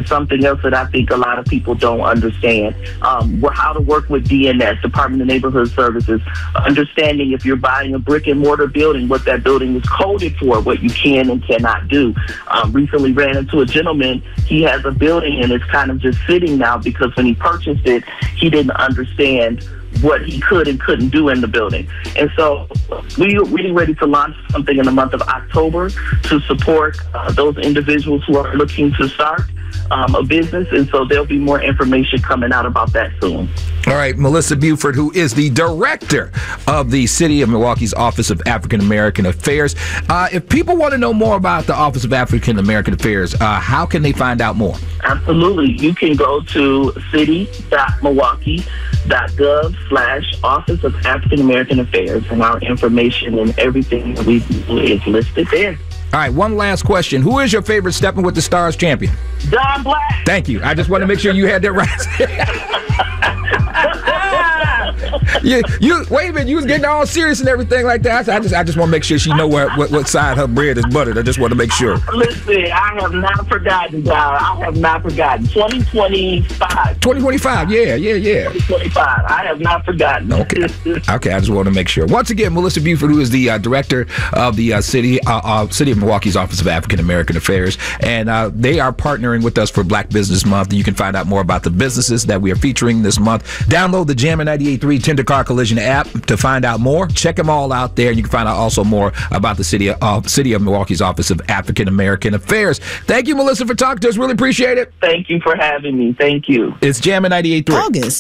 something else that I think a lot of people don't understand. How to work with DNS, Department of Neighborhood Services, understanding if you're buying a brick and mortar building, what that building is coded for, what you can and cannot do. Recently ran into a gentleman. He has a building and it's kind of just sitting now because when he purchased it, he didn't understand what he could and couldn't do in the building. And so we're really ready to launch something in the month of October to support those individuals who are looking to start a business, and so there'll be more information coming out about that soon. All right, Melissa Buford, who is the director of the City of Milwaukee's Office of African American Affairs. If people want to know more about the Office of African American Affairs, how can they find out more? Absolutely. You can go to city.milwaukee.gov/Office of African American Affairs, and our information and everything that we do is listed there. All right, one last question. Who is your favorite Stepping with the Stars champion? Don Black. Thank you. I just want to make sure you had that right. You wait a minute. You was getting all serious and everything like that. I just want to make sure she know what side her bread is buttered. I just want to make sure. Listen, I have not forgotten, Don. I have not forgotten. 2025. 2025. Yeah. 2025. I have not forgotten. Okay. I just want to make sure. Once again, Melissa Buford, who is the director of the City of Milwaukee's Office of African American Affairs, and they are partnering with us for Black Business Month. You can find out more about the businesses that we are featuring this month. Download the Jammin' 98.3 Tender Car Collision app to find out more. Check them all out there, and you can find out also more about the City of Milwaukee's Office of African American Affairs. Thank you, Melissa, for talking to us. Really appreciate it. Thank you for having me. Thank you. It's Jammin' 98.3. August